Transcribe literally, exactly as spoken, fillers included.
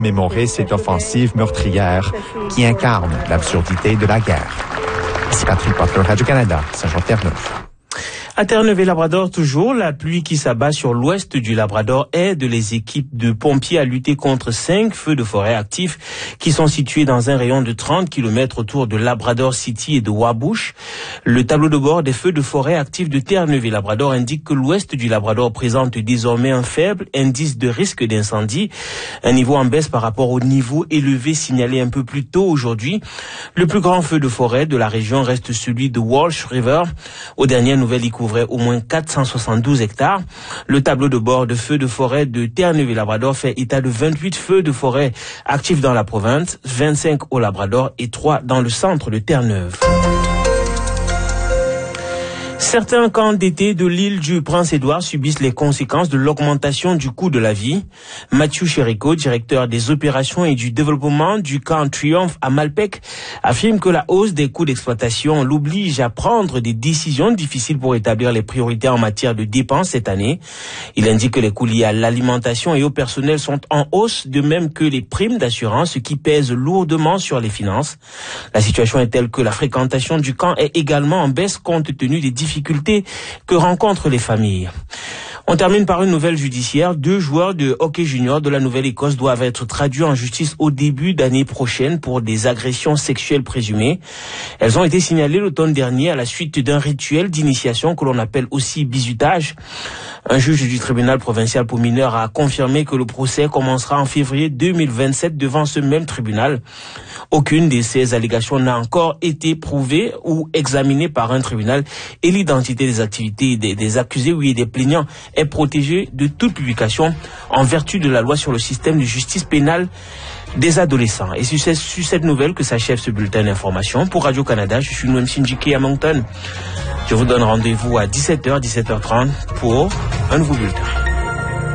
Mémorer cette offensive meurtrière qui incarne l'absurdité de la guerre. Ici Patrick Butler, Radio-Canada, Saint-Jean-Terre-Neuve. À Terre-Neuve et Labrador toujours, la pluie qui s'abat sur l'ouest du Labrador aide les équipes de pompiers à lutter contre cinq feux de forêt actifs qui sont situés dans un rayon de trente kilomètres autour de Labrador City et de Wabush. Le tableau de bord des feux de forêt actifs de Terre-Neuve et Labrador indique que l'ouest du Labrador présente désormais un faible indice de risque d'incendie, un niveau en baisse par rapport au niveau élevé signalé un peu plus tôt aujourd'hui. Le plus grand feu de forêt de la région reste celui de Walsh River. Aux dernières nouvelles, il couvrait au moins quatre cent soixante-douze hectares. Le tableau de bord de feux de forêt de Terre-Neuve et Labrador fait état de vingt-huit feux de forêt actifs dans la province, vingt-cinq au Labrador et trois dans le centre de Terre-Neuve. Certains camps d'été de l'île du Prince-Édouard subissent les conséquences de l'augmentation du coût de la vie. Mathieu Chérico, directeur des opérations et du développement du camp Triomphe à Malpec, affirme que la hausse des coûts d'exploitation l'oblige à prendre des décisions difficiles pour établir les priorités en matière de dépenses cette année. Il indique que les coûts liés à l'alimentation et au personnel sont en hausse, de même que les primes d'assurance, ce qui pèse lourdement sur les finances. La situation est telle que la fréquentation du camp est également en baisse compte tenu des difficultés difficultés que rencontrent les familles. On termine par une nouvelle judiciaire. Deux joueurs de hockey junior de la Nouvelle-Écosse doivent être traduits en justice au début d'année prochaine pour des agressions sexuelles présumées. Elles ont été signalées l'automne dernier à la suite d'un rituel d'initiation que l'on appelle aussi bizutage. Un juge du tribunal provincial pour mineurs a confirmé que le procès commencera en février deux mille vingt-sept devant ce même tribunal. Aucune de ces allégations n'a encore été prouvée ou examinée par un tribunal et l'identité des activités des, des accusés ou des plaignants est protégée de toute publication en vertu de la loi sur le système de justice pénale des adolescents. Et c'est sur cette nouvelle que s'achève ce bulletin d'information. Pour Radio-Canada, je suis Noam Sinjiki à Moncton. Je vous donne rendez-vous à dix-sept heures, dix-sept heures trente pour un nouveau bulletin.